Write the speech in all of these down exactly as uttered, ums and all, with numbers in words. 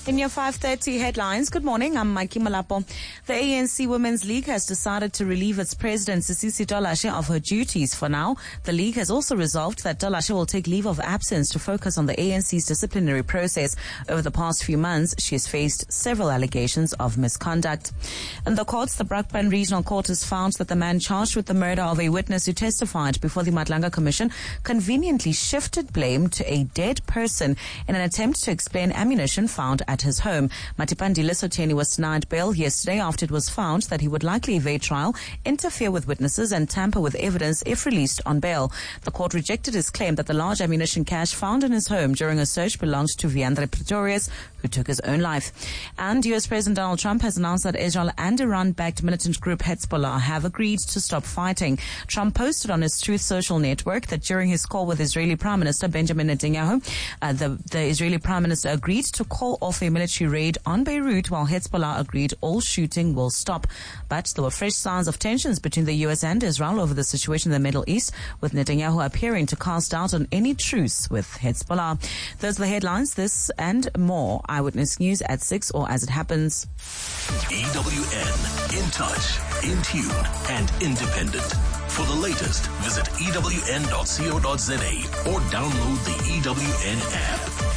In your five thirty headlines, good morning, I'm Mikey Malapo. The A N C Women's League has decided to relieve its president, Sisisi Tolashe, of her duties for now. The league has also resolved that Tolashe will take leave of absence to focus on the A N C's disciplinary process. Over the past few months, she has faced several allegations of misconduct. In the courts, the Brakpan Regional Court has found that the man charged with the murder of a witness who testified before the Madlanga Commission conveniently shifted blame to a dead person in an attempt to explain ammunition found at his home. Matipandile Soteni was denied bail yesterday after it was found that he would likely evade trial, interfere with witnesses and tamper with evidence if released on bail. The court rejected his claim that the large ammunition cache found in his home during a search belonged to Viandre Pretorius, who took his own life. And U S President Donald Trump has announced that Israel and Iran-backed militant group Hezbollah have agreed to stop fighting. Trump posted on his Truth Social network that during his call with Israeli Prime Minister Benjamin Netanyahu, uh, the, the Israeli Prime Minister agreed to call off a military raid on Beirut, while Hezbollah agreed all shooting will stop. But there were fresh signs of tensions between the U S and Israel over the situation in the Middle East, with Netanyahu appearing to cast doubt on any truce with Hezbollah. Those are the headlines. This and more. Eyewitness News at six, or as it happens. E W N, in touch, in tune, and independent. For the latest, visit E W N dot co dot za or download the E W N app.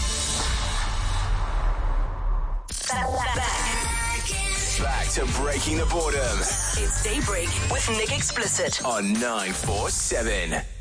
Back to Breaking the Boredom. It's Daybreak with Nick Explicit On nine four seven.